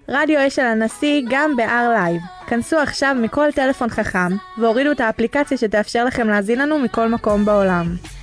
רדיו אשל הנשיא גם ב-R Live. כנסו עכשיו מכל טלפון חכם והורידו את האפליקציה שתאפשר לכם להזין לנו מכל מקום בעולם.